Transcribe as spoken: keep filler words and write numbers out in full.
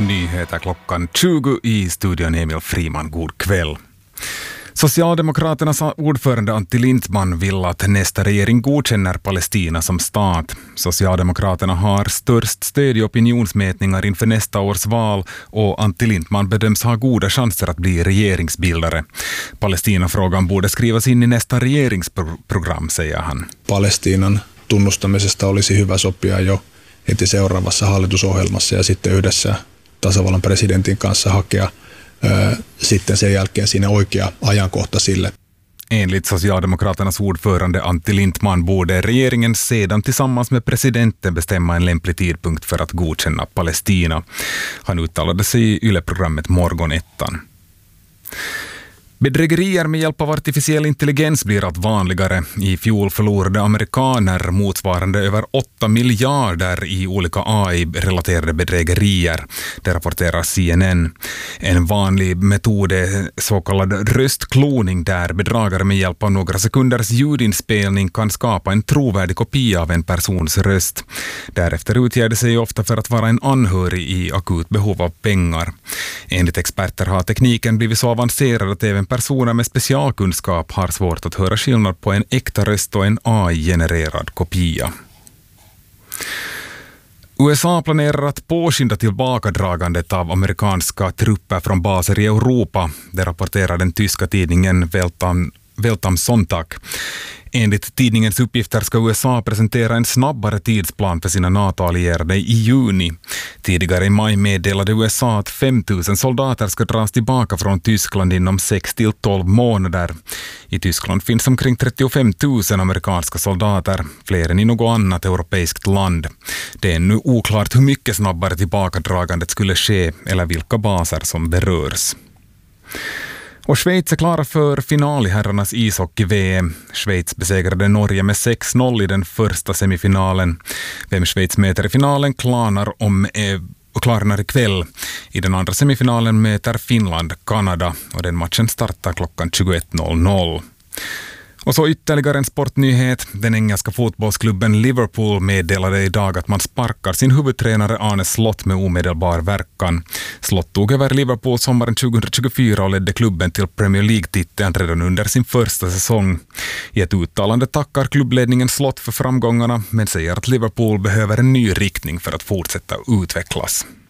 nyheter klockan tjugo i studion Emil Friman. God kväll. Socialdemokraternas ordförande Antti Lindman vill att nästa regering godkänner Palestina som stat. Socialdemokraterna har störst stöd i opinionsmätningar inför nästa års val och Antti Lindman bedöms ha goda chanser att bli regeringsbildare. Palestinafrågan borde skrivas in i nästa regeringsprogram, säger han. Palestiinan tunnustamisesta olisi hyvä sopia jo heti seuraavassa hallitusohjelmassa ja sitten yhdessä tasavallan presidentin kanssa hakea äh, sitten sen jälkeen siinä oikea ajankohta sille. Enligt Socialdemokraternas ordförande Antti Lindman borde regeringen sedan tillsammans med presidenten bestämma en lämplig tidpunkt för att godkänna Palestina. Han uttalade sig i Yle-programmet Morgonettan. Bedrägerier med hjälp av artificiell intelligens blir allt vanligare. I fjol förlorade amerikaner motsvarande över åtta miljarder i olika A I-relaterade bedrägerier. Det rapporterar C N N. En vanlig metod är så kallad röstkloning där bedragare med hjälp av några sekunders ljudinspelning kan skapa en trovärdig kopia av en persons röst. Därefter utger det sig ofta för att vara en anhörig i akut behov av pengar. Enligt experter har tekniken blivit så avancerad att även personer med specialkunskap har svårt att höra skillnad på en äkta röst och en A I-genererad kopia. U S A planerar att påskynda tillbakadragandet av amerikanska trupper från baser i Europa. Det rapporterar den tyska tidningen Weltam, Weltam Sonntag. Enligt tidningens uppgifter ska U S A presentera en snabbare tidsplan för sina NATO-allierade i juni. Tidigare i maj meddelade U S A att fem tusen soldater ska dras tillbaka från Tyskland inom sex till tolv månader. I Tyskland finns omkring trettiofem tusen amerikanska soldater, fler än i något annat europeiskt land. Det är nu oklart hur mycket snabbare tillbakadragandet skulle ske eller vilka baser som berörs. Och Schweiz är klara för final i herrarnas ishockey-V M. Schweiz besegrade Norge med sex noll i den första semifinalen. Vem Schweiz möter i finalen klarnar om eh, klarnar ikväll. I den andra semifinalen möter Finland Kanada och den matchen startar klockan tjugoett noll noll. Och så ytterligare en sportnyhet. Den engelska fotbollsklubben Liverpool meddelade idag att man sparkar sin huvudtränare Arne Slot med omedelbar verkan. Slot tog över Liverpool sommaren tjugohundratjugofyra och ledde klubben till Premier League-titeln redan under sin första säsong. I ett uttalande tackar klubbledningen Slot för framgångarna men säger att Liverpool behöver en ny riktning för att fortsätta utvecklas.